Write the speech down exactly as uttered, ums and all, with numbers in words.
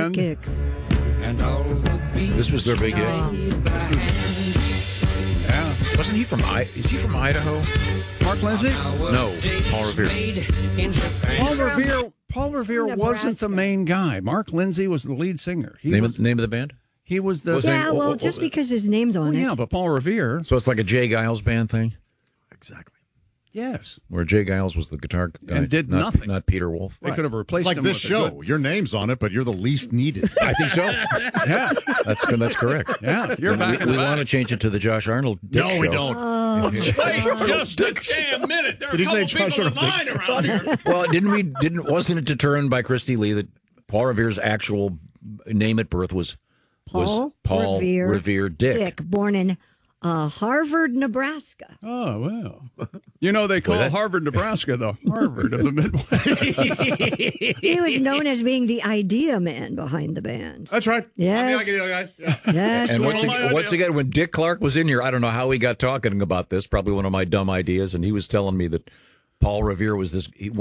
band. Kicks. This was their big hit. Yeah. Wasn't he from I? Is he from Idaho? Mark Lindsay? No, Paul Revere. Paul Revere. Paul Revere wasn't the main guy. Mark Lindsay was the lead singer. He Name was, of, name of the band? He was the. Was Yeah, they- well, oh, oh, just oh, because his name's on Well, it. yeah, but Paul Revere. So it's like a Jay Giles band thing, Exactly. Yes. where Jay Giles was the guitar guy And did not, nothing. not Peter Wolf. They could have replaced It's like him this with a show. good- Your name's on it, but you're the least needed. I think so. Yeah. That's that's correct. Yeah. You're back we in the we want to back. change it to the Josh Arnold. Dick No, we show. don't. Wait just a damn minute. There are Did a he say couple Josh people in Arnold? line around here. Well, didn't we? Didn't wasn't it determined by Christy Lee that Paul Revere's actual name at birth was was Paul, Paul Revere, Revere Dick? Dick, born in uh, Harvard, Nebraska. Oh, well. You know, they call that- Harvard, Nebraska the Harvard of the Midwest. He was known as being the idea man behind the band. That's right. Yes. I'm the idea guy. Yeah. Yes, And yes. once, again, once again, when Dick Clark was in here, I don't know how he got talking about this. Probably one of my dumb ideas, and he was telling me that Paul Revere was this. He,